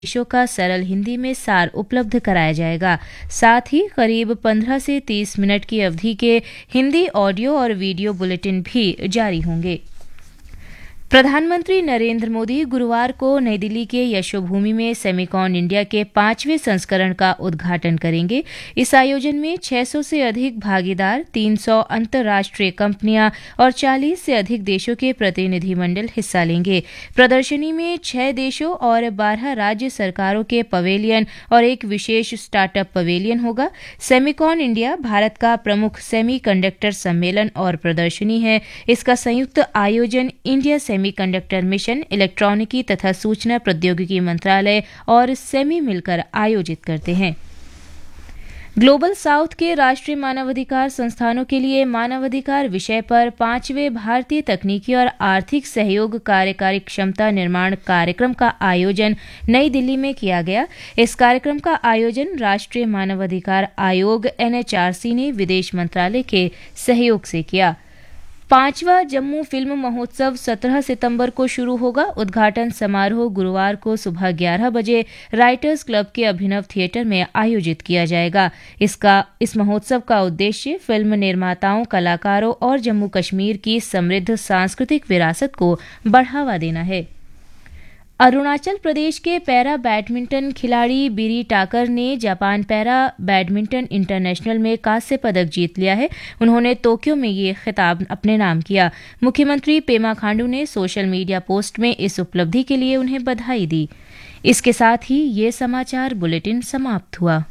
देशों का सरल हिंदी में सार उपलब्ध कराया जाएगा। साथ ही करीब 15 से 30 मिनट की अवधि के हिंदी ऑडियो और वीडियो बुलेटिन भी जारी होंगे। प्रधानमंत्री नरेंद्र मोदी गुरुवार को नई दिल्ली के यशोभूमि में सेमिकॉन इंडिया के 5वें संस्करण का उद्घाटन करेंगे। इस आयोजन में 600 से अधिक भागीदार, 300 अंतर्राष्ट्रीय कंपनियां और 40 से अधिक देशों के प्रतिनिधिमंडल हिस्सा लेंगे। प्रदर्शनी में 6 देशों और 12 राज्य सरकारों के पवेलियन और एक विशेष स्टार्टअप पवेलियन होगा। सेमिकॉन इंडिया भारत का प्रमुख सेमीकंडक्टर सम्मेलन और प्रदर्शनी है। इसका संयुक्त आयोजन इंडिया सेमीकंडक्टर मिशन, इलेक्ट्रॉनिकी तथा सूचना प्रौद्योगिकी मंत्रालय और सेमी मिलकर आयोजित करते हैं। ग्लोबल साउथ के राष्ट्रीय मानवाधिकार संस्थानों के लिए मानवाधिकार विषय पर 5वें भारतीय तकनीकी और आर्थिक सहयोग कार्यकारी क्षमता निर्माण कार्यक्रम का आयोजन नई दिल्ली में किया गया। इस कार्यक्रम का आयोजन राष्ट्रीय मानवाधिकार आयोग NHRC ने विदेश मंत्रालय के सहयोग से किया। 5वां जम्मू फिल्म महोत्सव 17 सितंबर को शुरू होगा। उद्घाटन समारोह गुरुवार को सुबह 11 बजे राइटर्स क्लब के अभिनव थिएटर में आयोजित किया जाएगा। इस महोत्सव का उद्देश्य फिल्म निर्माताओं, कलाकारों और जम्मू कश्मीर की समृद्ध सांस्कृतिक विरासत को बढ़ावा देना है। अरुणाचल प्रदेश के पैरा बैडमिंटन खिलाड़ी बीरी टाकर ने जापान पैरा बैडमिंटन इंटरनेशनल में कांस्य पदक जीत लिया है। उन्होंने टोक्यो में ये खिताब अपने नाम किया। मुख्यमंत्री पेमा खांडू ने सोशल मीडिया पोस्ट में इस उपलब्धि के लिए उन्हें बधाई दी। इसके साथ ही ये समाचार बुलेटिन समाप्त हुआ।